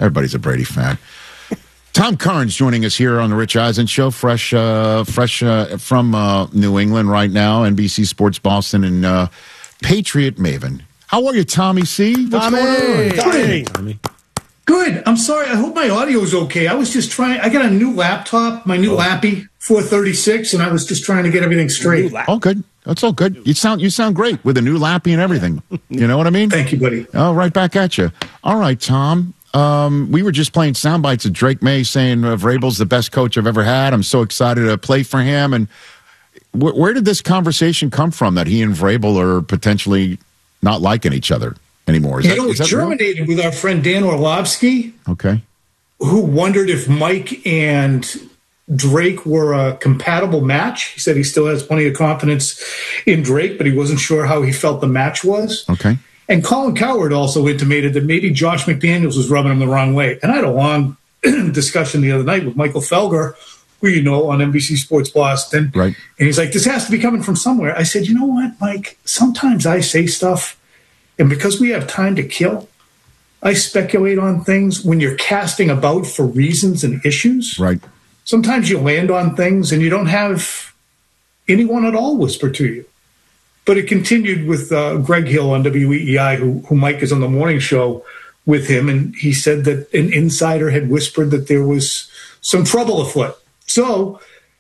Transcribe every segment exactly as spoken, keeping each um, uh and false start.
Everybody's a Brady fan. Tom Curran's joining us here on the Rich Eisen Show, fresh uh, fresh uh, from uh, New England right now, N B C Sports Boston, and uh, Patriot Maven. How are you, Tommy C? What's Tommy. going on? Tommy. Tommy. Good. I'm sorry. I hope my audio is okay. I was just trying. I got a new laptop, my new oh. Lappy four thirty-six, and I was just trying to get everything straight. Oh, good. That's all good. You sound you sound great with a new Lappy and everything. You know what I mean? Thank you, buddy. Oh, right back at you. All right, Tom. Um, we were just playing sound bites of Drake May saying uh, Vrabel's the best coach I've ever had. I'm so excited to play for him. And wh- where did this conversation come from that he and Vrabel are potentially not liking each other anymore? Is you that, know, is it that germinated real? with our friend Dan Orlovsky. Okay. Who wondered if Mike and Drake were a compatible match. He said he still has plenty of confidence in Drake, but he wasn't sure how he felt the match was. Okay. And Colin Cowherd also intimated that maybe Josh McDaniels was rubbing him the wrong way. And I had a long discussion the other night with Michael Felger, who you know on N B C Sports Boston. Right. And he's like, this has to be coming from somewhere. I said, you know what, Mike? Sometimes I say stuff, and because we have time to kill, I speculate on things when you're casting about for reasons and issues. Right. Sometimes you land on things and you don't have anyone at all whisper to you. But it continued with uh, Greg Hill on W E E I, who, who Mike is on the morning show with him, and he said that an insider had whispered that there was some trouble afoot. So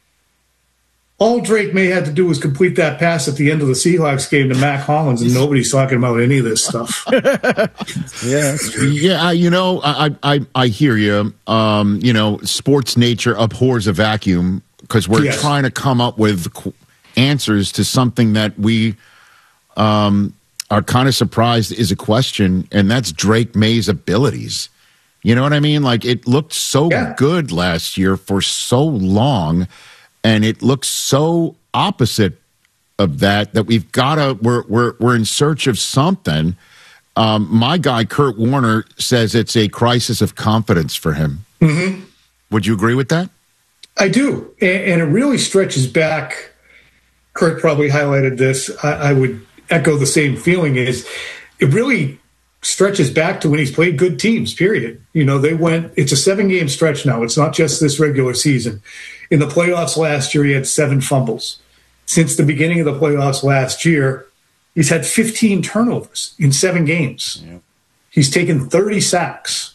all Drake May had to do was complete that pass at the end of the Seahawks game to Mac Hollins, and nobody's talking about any of this stuff. yeah, yeah. You know, I I I hear you. Um, you know, sports nature abhors a vacuum because we're yes. trying to come up with answers to something that we um, are kind of surprised is a question, and that's Drake May's abilities. You know what I mean? Like, it looked so yeah. good last year for so long, and it looks so opposite of that that we've got to we're we're we're in search of something. Um, my guy Kurt Warner says it's a crisis of confidence for him. Mm-hmm. Would you agree with that? I do, and, and it really stretches back. Kurt probably highlighted this. I, I would echo the same feeling. Is it really stretches back to when he's played good teams, period. You know, they went, it's a seven-game stretch now. It's not just this regular season. In the playoffs last year, he had seven fumbles. Since the beginning of the playoffs last year, he's had fifteen turnovers in seven games. Yep. He's taken thirty sacks.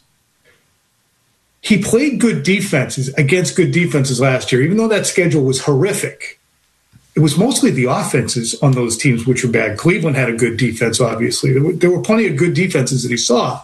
He played good defenses against good defenses last year, even though that schedule was horrific. It was mostly the offenses on those teams which were bad. Cleveland had a good defense, obviously. There were, there were plenty of good defenses that he saw.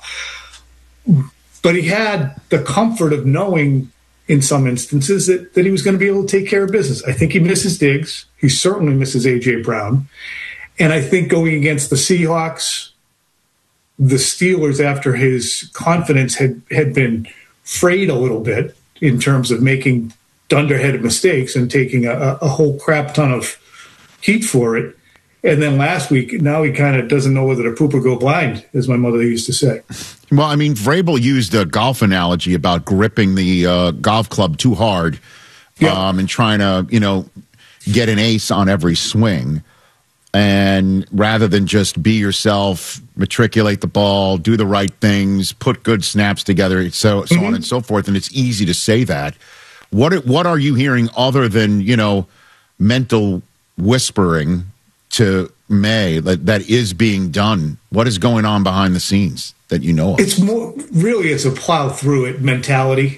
But he had the comfort of knowing in some instances that, that he was going to be able to take care of business. I think he misses Diggs. He certainly misses A J. Brown. And I think going against the Seahawks, the Steelers, after his confidence had, had been frayed a little bit in terms of making dunderheaded mistakes and taking a, a whole crap ton of heat for it. And then last week, now he kind of doesn't know whether to poop or go blind, as my mother used to say. Well, I mean, Vrabel used a golf analogy about gripping the uh, golf club too hard yeah. um, and trying to, you know, get an ace on every swing. And rather than just be yourself, matriculate the ball, do the right things, put good snaps together, so, so mm-hmm. on and so forth. And it's easy to say that. What what are you hearing other than, you know, mental whispering to May that, that is being done? What is going on behind the scenes that you know of? It's more, really, it's a plow through it mentality,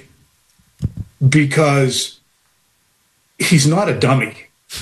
because he's not a dummy.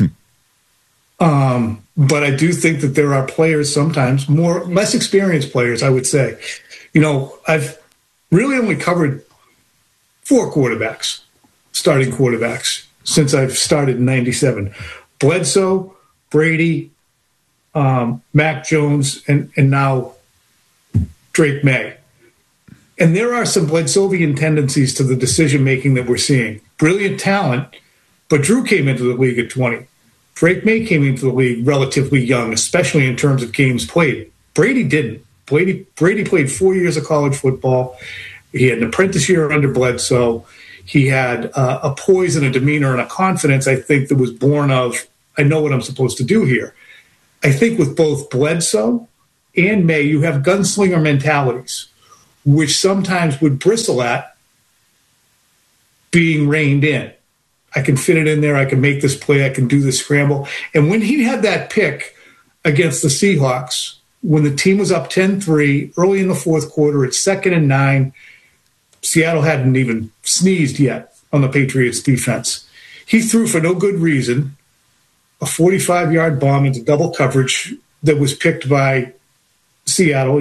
um, but I do think that there are players sometimes, more less experienced players, I would say. You know, I've really only covered four quarterbacks. Starting quarterbacks since I've started in ninety-seven. Bledsoe, Brady, um, Mac Jones, and, and now Drake May. And there are some Bledsovian tendencies to the decision-making that we're seeing. Brilliant talent, but Drew came into the league at twenty. Drake May came into the league relatively young, especially in terms of games played. Brady didn't. Brady, Brady played four years of college football. He had an apprentice year under Bledsoe. He had uh, a poise and a demeanor and a confidence, I think, that was born of, I know what I'm supposed to do here. I think with both Bledsoe and May, you have gunslinger mentalities which sometimes would bristle at being reined in. I can fit it in there. I can make this play. I can do this scramble. And when he had that pick against the Seahawks, when the team was up ten three early in the fourth quarter, it's second and nine, Seattle hadn't even sneezed yet on the Patriots defense. He threw for no good reason a forty-five-yard bomb into double coverage that was picked by Seattle.